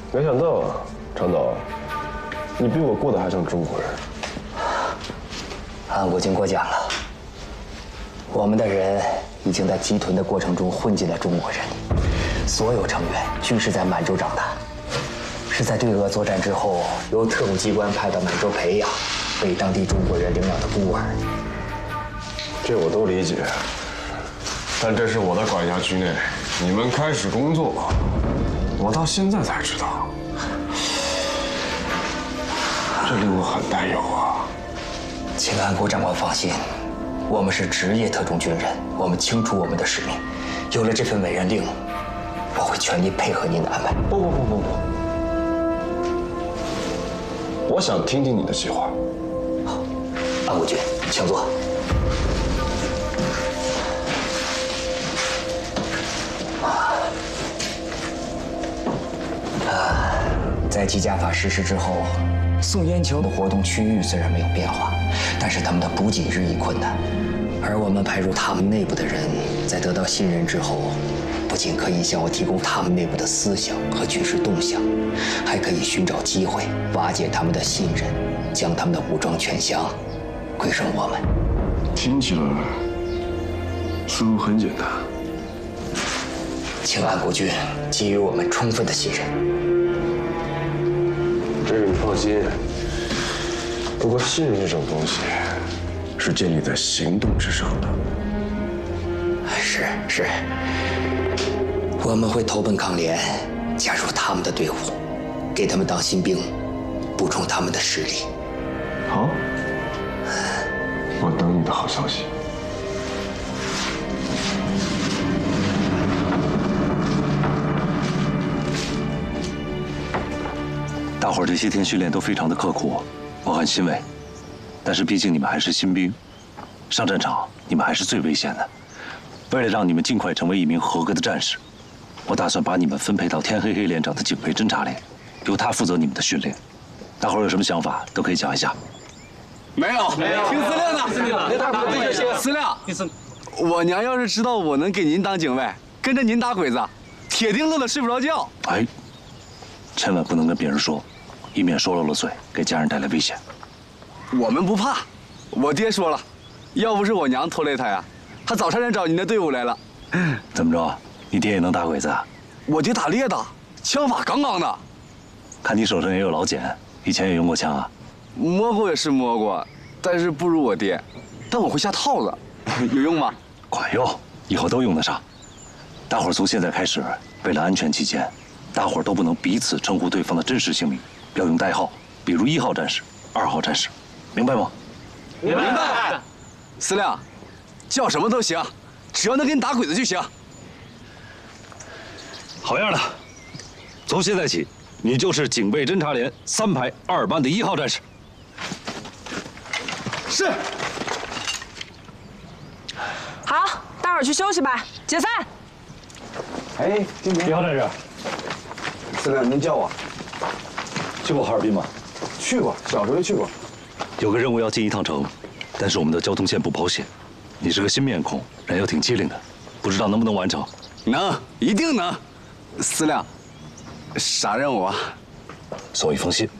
没想到啊，常总，你比我过得还像中国人。 安国经过奖了，我们的人已经在集屯的过程中混进了中国人里，所有成员均是在满洲长大，是在对俄作战之后由特务机关派到满洲培养，被当地中国人领养的孤儿。 这我都理解，但这是我的管辖区内，你们开始工作，我到现在才知道，这令我很担忧啊。 请安国长官放心，我们是职业特种军人，我们清楚我们的使命。有了这份委任令，我会全力配合您的安排。 不，我想听听你的计划。 好，安国君，请坐。在机甲法实施之后，宋烟球的活动区域虽然没有变化，但是他们的补给日益困难。而我们派入他们内部的人，在得到信任之后，不仅可以向我提供他们内部的思想和军事动向，还可以寻找机会瓦解他们的信任，将他们的武装全降归顺我们。 听起来似乎很简单。 请安国君给予我们充分的信任。 这个你放心。不过信任这种东西，是建立在行动之上的。 是，我们会投奔抗联，加入他们的队伍，给他们当新兵，补充他们的实力。 好，我等你的好消息。 大伙儿这些天训练都非常的刻苦，我很欣慰。但是毕竟你们还是新兵，上战场你们还是最危险的。为了让你们尽快成为一名合格的战士，我打算把你们分配到天黑黑连长的警备侦察连，由他负责你们的训练。大伙儿有什么想法都可以讲一下。 没有，听司令的。司令，别打鬼子就行。司令，我娘要是知道我能给您当警卫，跟着您打鬼子，铁定乐得睡不着觉。 哎，千万不能跟别人说，以免说漏了嘴，给家人带来危险。 我们不怕，我爹说了，要不是我娘拖累他呀，他早上人找您的队伍来了。 怎么着，你爹也能打鬼子啊？ 我爹打猎的，枪法杠杠的。 看你手上也有老茧，以前也用过枪啊？ 摸过也是摸过，但是不如我爹。但我会下套子，有用吗？ 管用，以后都用得上。大伙儿从现在开始，为了安全起见，大伙儿都不能彼此称呼对方的真实姓名，要用代号，比如1号战士、2号战士，明白吗？ 明白。司令，叫什么都行，只要能给你打鬼子就行。 好样的！从现在起，你就是警备侦察连3排2班的1号战士。 是。 好，待会儿去休息吧，解散。 哎，金平。1号战士。司令，您叫我。 去过哈尔滨吗？ 去过，小时候就去过。 有个任务要进一趟城，但是我们的交通线不保险。你是个新面孔，人又挺机灵的，不知道能不能完成？ 能，一定能。司令，啥任务啊？ 送一封信。